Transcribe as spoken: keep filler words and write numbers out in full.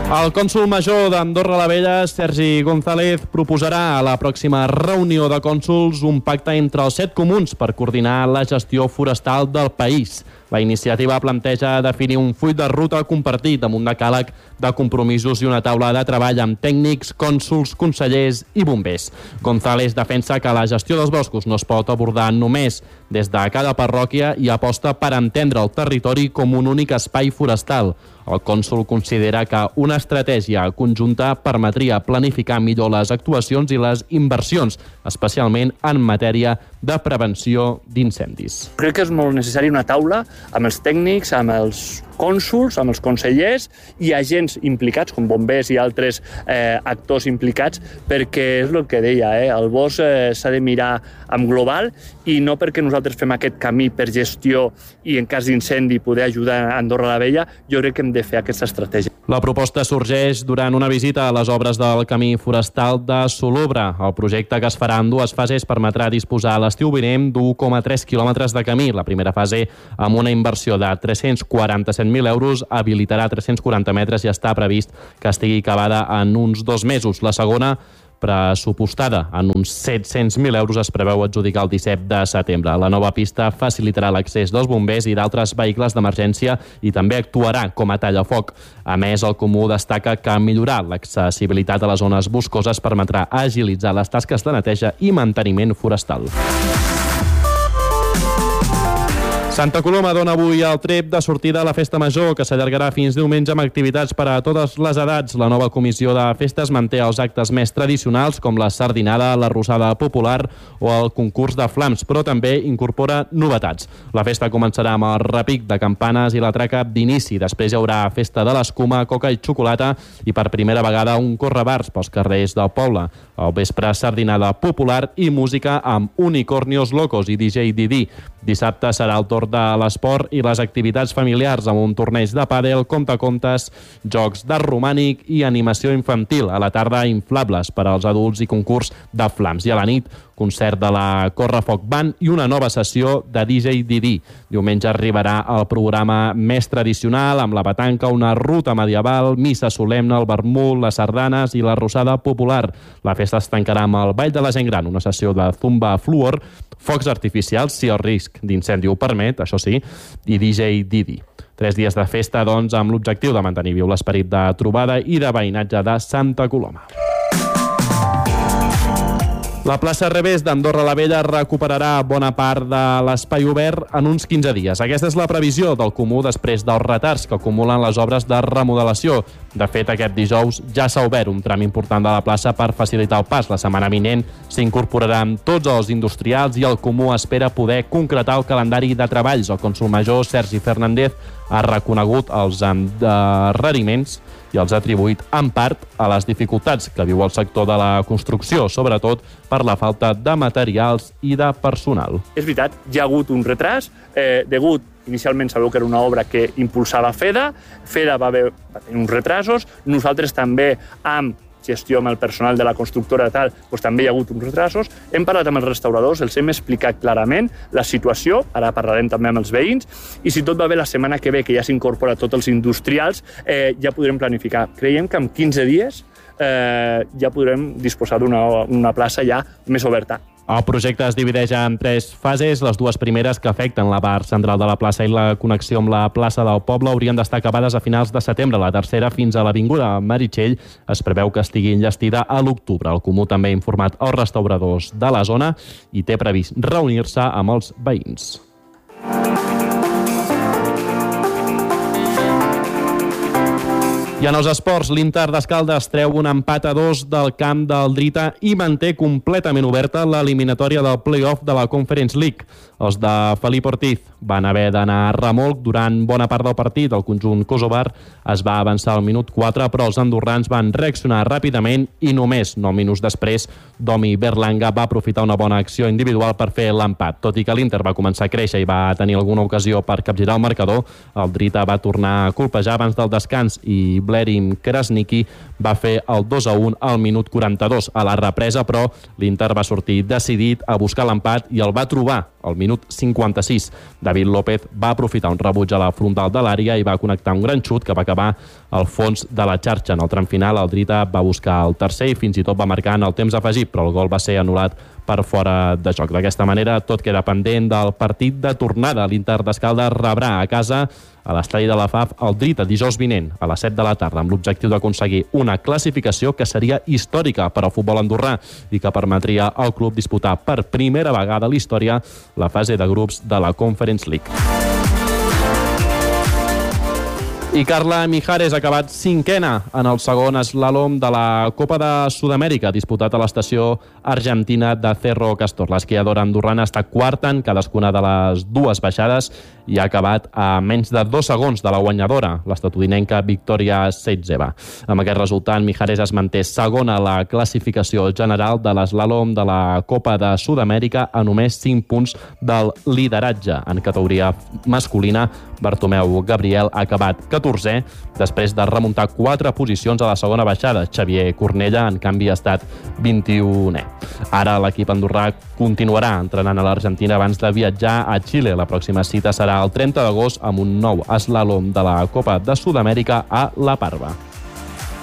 El cònsol major d'Andorra la Vella, Sergi González, proposarà a la pròxima reunió de cònsols un pacte entre els set comuns per coordinar la gestió forestal del país. La iniciativa planteja definir un full de ruta compartit amb un decàleg de compromisos i una taula de treball amb tècnics, cònsols, consellers i bombers. González defensa que la gestió dels boscos no es pot abordar només des de cada parròquia i aposta per entendre el territori com un únic espai forestal. El cònsol considera que una estratègia conjunta permetria planificar millor les actuacions i les inversions, especialment en matèria de prevenció d'incendis. Crec que és molt necessari una taula amb els tècnics, amb els cònsols, amb els consellers i agents implicats, com bombers i altres eh, actors implicats, perquè és el que deia, eh? el bosc eh, s'ha de mirar en global i no perquè nosaltres fem aquest camí per gestió i en cas d'incendi poder ajudar a Andorra la Vella, jo crec que hem de fer aquesta estratègia. La proposta sorgeix durant una visita a les obres del camí forestal de Solobre. El projecte, que es farà en dues fases, permetrà disposar a l'estiu vinent d'un coma tres quilòmetres de camí. La primera fase, amb una inversió de tres-cents quaranta-set mil euros, habilitarà tres-cents quaranta metres i està previst que estigui acabada en uns dos mesos. La segona, pressupostada en uns set-cents mil euros, es preveu adjudicar el disset de setembre. La nova pista facilitarà l'accés dels bombers i d'altres vehicles d'emergència i també actuarà com a tallafoc. A més, el Comú destaca que millorar l'accessibilitat a les zones boscoses permetrà agilitzar les tasques de neteja i manteniment forestal. Santa Coloma dona avui el tret de sortida a la Festa Major, que s'allargarà fins diumenge amb activitats per a totes les edats. La nova comissió de festes manté els actes més tradicionals, com la sardinada, la rosada popular o el concurs de flams, però també incorpora novetats. La festa començarà amb el repic de campanes i la traca d'inici. Després hi haurà festa de l'escuma, coca i xocolata i per primera vegada un correbars pels carrers del poble. Al vespre, sardinada popular i música amb Unicornios Locos i D J Didi. Dissabte serà el torn de l'esport i les activitats familiars amb un torneig de pàdel, contacontes, jocs d'art romànic i animació infantil. A la tarda, inflables per als adults i concurs de flams. I a la nit, concert de la Correfoc Band i una nova sessió de D J Didi. Diumenge arribarà el programa més tradicional amb la petanca, una ruta medieval, missa solemne, el vermut, les sardanes i la rosada popular. La festa es tancarà amb el Ball de la Gent Gran, una sessió de zumba fluor, focs artificials, si el risc d'incendi ho permet, això sí, i D J Didi. Tres dies de festa, doncs, amb l'objectiu de mantenir viu l'esperit de trobada i de veïnatge de Santa Coloma. La plaça Revés d'Andorra la Vella recuperarà bona part de l'espai obert en uns quinze dies. Aquesta és la previsió del Comú després dels retards que acumulen les obres de remodelació. De fet, aquest dijous ja s'ha obert un tram important de la plaça per facilitar el pas. La setmana vinent s'incorporaran tots els industrials i el Comú espera poder concretar el calendari de treballs. El cònsol major, Sergi Fernández, ha reconegut els endarreriments i els ha atribuït en part a les dificultats que viu el sector de la construcció, sobretot per la falta de materials i de personal. És veritat, hi ha hagut un retras, eh, degut, inicialment sabeu que era una obra que impulsava FEDA, FEDA va, haver, va tenir uns retrasos, nosaltres també amb gestió amb el personal de la constructora tal, doncs també hi ha hagut uns retrasos. Hem parlat amb els restauradors, els hem explicat clarament la situació, ara parlarem també amb els veïns, i si tot va bé la setmana que ve, que ja s'incorpora tots els industrials, eh, ja podrem planificar. Creiem que en quinze dies eh, ja podrem disposar d'una una plaça ja més oberta. El projecte es divideix en tres fases. Les dues primeres, que afecten la part central de la plaça i la connexió amb la plaça del poble, haurien d'estar acabades a finals de setembre. La tercera, fins a l'avinguda Meritxell, es preveu que estigui enllestida a l'octubre. El Comú també ha informat els restauradors de la zona i té previst reunir-se amb els veïns. I en els esports, l'Inter d'Escaldes treu un empat a dos del camp del Drita i manté completament oberta l'eliminatòria del play-off de la Conference League. Els de Felip Ortiz van haver d'anar a remolc durant bona part del partit. El conjunt kosovar es va avançar al minut quatre, però els andorrans van reaccionar ràpidament i només nou minuts després Domi Berlanga va aprofitar una bona acció individual per fer l'empat. Tot i que l'Inter va començar a créixer i va tenir alguna ocasió per capgirar el marcador, el Drita va tornar a colpejar abans del descans i Blerim Krasniki va fer el dos a un al minut quaranta-dos. A la represa, però, l'Inter va sortir decidit a buscar l'empat i el va trobar al minut cinquanta-sis. David López va aprofitar un rebuig a la frontal de l'àrea i va connectar un gran xut que va acabar al fons de la xarxa. En el tram final, el Drita va buscar el tercer i fins i tot va marcar en el temps afegit, però el gol va ser anul·lat per fora de joc. D'aquesta manera, tot queda pendent del partit de tornada. L'Inter d'Escaldes rebrà a casa a l'estadi de la F A F el Drita dijous vinent a les set de la tarda amb l'objectiu d'aconseguir una classificació que seria històrica per al futbol andorrà i que permetria al club disputar per primera vegada a la història la fase de grups de la Conference League. I Carla Mijares ha acabat cinquena en el segon eslàlom de la Copa de Sud-amèrica, disputat a l'estació argentina de Cerro Castor. L'esquiadora andorrana està quarta en cadascuna de les dues baixades i ha acabat a menys de dos segons de la guanyadora, l'estatudinenca Victoria Seitzeva. Amb aquest resultat, Mijares es manté segona a la classificació general de l'eslàlom de la Copa de Sud-amèrica a només cinc punts del lideratge. En categoria masculina, Bartomeu Gabriel ha acabat catorzè després de remuntar quatre posicions a la segona baixada. Xavier Cornella, en canvi, ha estat vint-i-unè. Ara l'equip andorrà continuarà entrenant a l'Argentina abans de viatjar a Xile. La pròxima cita serà el trenta d'agost amb un nou eslàlom de la Copa de Sud-amèrica a La Parva.